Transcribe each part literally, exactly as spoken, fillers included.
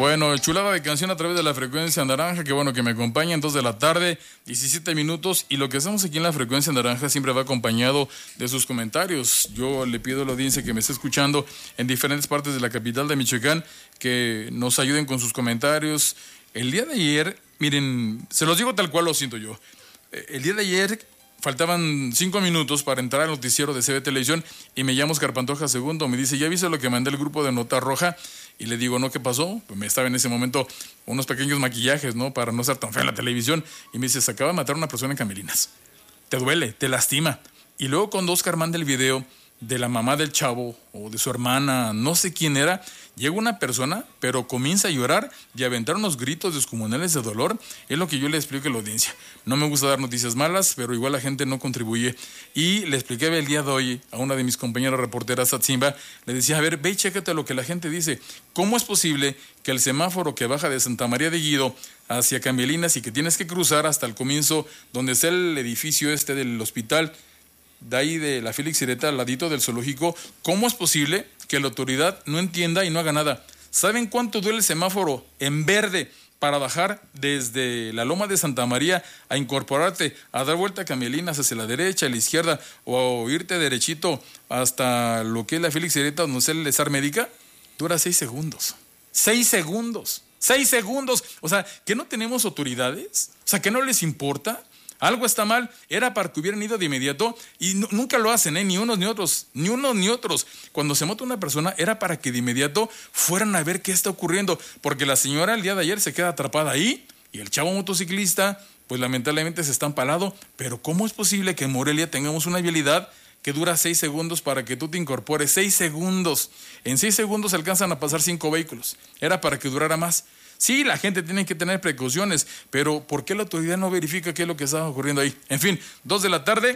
Bueno, chulada de canción a través de la frecuencia naranja, que bueno que me acompañan, dos de la tarde, diecisiete minutos, y lo que hacemos aquí en la frecuencia naranja siempre va acompañado de sus comentarios. Yo le pido a la audiencia que me esté escuchando en diferentes partes de la capital de Michoacán que nos ayuden con sus comentarios. El día de ayer, miren, se los digo tal cual lo siento yo, el día de ayer faltaban cinco minutos para entrar al noticiero de C B Televisión y me llama Oscar Pantoja segundo, me dice, ¿ya viste lo que mandé el grupo de Nota Roja? Y le digo, ¿no? ¿Qué pasó? Pues me estaba en ese momento unos pequeños maquillajes, ¿no? Para no ser tan fea en la televisión. Y me dice, se acaba de matar a una persona en Camelinas. Te duele, te lastima. Y luego cuando Oscar manda el video de la mamá del chavo o de su hermana, no sé quién era, llega una persona, pero comienza a llorar y a aventar unos gritos descomunales de dolor. Es lo que yo le explico a la audiencia. No me gusta dar noticias malas, pero igual la gente no contribuye. Y le expliqué el día de hoy a una de mis compañeras reporteras, Atsimba, le decía, a ver, ve y chécate lo que la gente dice. ¿Cómo es posible que el semáforo que baja de Santa María de Guido hacia Camelinas y que tienes que cruzar hasta el comienzo, donde está el edificio este del hospital, de ahí de la Félix Ireta, al ladito del zoológico, ¿cómo es posible que la autoridad no entienda y no haga nada? ¿Saben cuánto duele el semáforo en verde para bajar desde la Loma de Santa María a incorporarte, a dar vuelta a Camelinas hacia la derecha, a la izquierda, o irte derechito hasta lo que es la Félix Ireta, donde está el ESAR Médica? Dura seis segundos. Seis segundos. Seis segundos. O sea, ¿que no tenemos autoridades? O sea, ¿que no les importa? Algo está mal, era para que hubieran ido de inmediato y no, nunca lo hacen, ¿eh? Ni unos ni otros, ni unos ni otros. Cuando se mata una persona era para que de inmediato fueran a ver qué está ocurriendo, porque la señora el día de ayer se queda atrapada ahí y el chavo motociclista, pues lamentablemente se está empalado. Pero ¿cómo es posible que en Morelia tengamos una vialidad que dura seis segundos para que tú te incorpores? Seis segundos. En seis segundos alcanzan a pasar cinco vehículos. Era para que durara más. Sí, la gente tiene que tener precauciones, pero ¿por qué la autoridad no verifica qué es lo que está ocurriendo ahí? En fin, dos de la tarde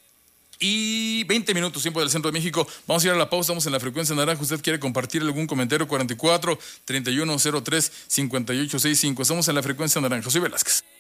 y veinte minutos, tiempo del centro de México. Vamos a ir a la pausa, estamos en la frecuencia naranja. ¿Usted quiere compartir algún comentario? cuarenta y cuatro, treinta y uno cero tres, cincuenta y ocho sesenta y cinco. Estamos en la frecuencia naranja. Soy Velázquez.